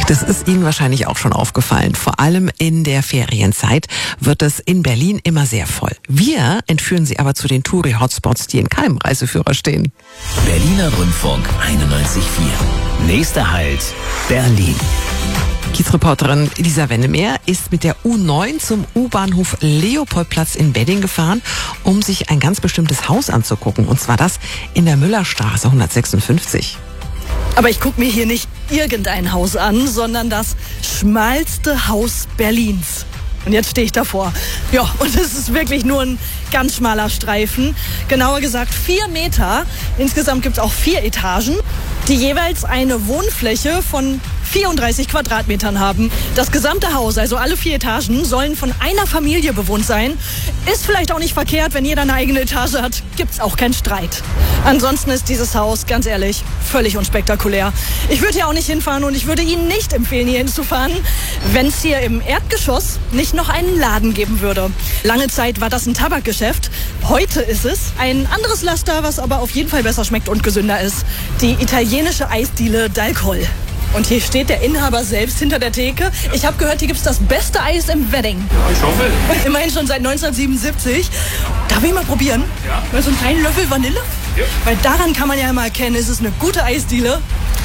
Das ist Ihnen wahrscheinlich auch schon aufgefallen. Vor allem in der Ferienzeit wird es in Berlin immer sehr voll. Wir entführen Sie aber zu den Touri-Hotspots, die in keinem Reiseführer stehen. Berliner Rundfunk 91.4. Nächster Halt, Berlin. Kiezreporterin Lisa Wennemeer ist mit der U9 zum U-Bahnhof Leopoldplatz in Wedding gefahren, um sich ein ganz bestimmtes Haus anzugucken. Und zwar das in der Müllerstraße 156. Aber ich gucke mir hier nicht irgendein Haus an, sondern das schmalste Haus Berlins. Und jetzt stehe ich davor. Ja, und es ist wirklich nur ein ganz schmaler Streifen. Genauer gesagt 4 Meter. Insgesamt gibt es auch 4 Etagen, die jeweils eine Wohnfläche von 34 Quadratmetern haben. Das gesamte Haus, also alle 4 Etagen, sollen von einer Familie bewohnt sein. Ist vielleicht auch nicht verkehrt, wenn jeder eine eigene Etage hat, gibt's auch keinen Streit. Ansonsten ist dieses Haus, ganz ehrlich, völlig unspektakulär. Ich würde hier auch nicht hinfahren und ich würde Ihnen nicht empfehlen, hier hinzufahren, wenn es hier im Erdgeschoss nicht noch einen Laden geben würde. Lange Zeit war das ein Tabakgeschäft. Heute ist es ein anderes Laster, was aber auf jeden Fall besser schmeckt und gesünder ist. Die italienische Eisdiele D'Alcol. Und hier steht der Inhaber selbst hinter der Theke. Ich habe gehört, hier gibt es das beste Eis im Wedding. Ja, ich hoffe. Immerhin schon seit 1977. Darf ich mal probieren? Ja. Mal so einen kleinen Löffel Vanille? Ja. Weil daran kann man ja immer erkennen, ist es eine gute Eisdiele.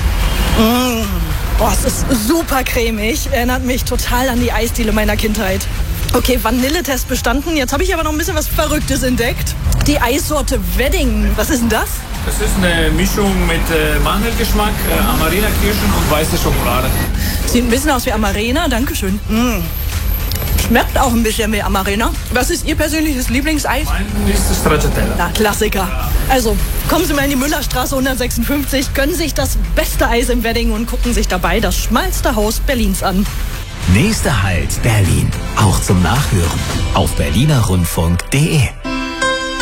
Boah, es ist super cremig. Erinnert mich total an die Eisdiele meiner Kindheit. Okay, Vanilletest bestanden. Jetzt habe ich aber noch ein bisschen was Verrücktes entdeckt. Die Eissorte Wedding. Was ist denn das? Das ist eine Mischung mit Mandelgeschmack, Amarena-Kirschen und weiße Schokolade. Sieht ein bisschen aus wie Amarena, dankeschön. Schmeckt auch ein bisschen wie Amarena. Was ist Ihr persönliches Lieblingseis? Mein ist das Stracciatella. Na, Klassiker. Also, kommen Sie mal in die Müllerstraße 156, gönnen sich das beste Eis im Wedding und gucken sich dabei das schmalste Haus Berlins an. Nächster Halt, Berlin. Auch zum Nachhören auf berlinerrundfunk.de.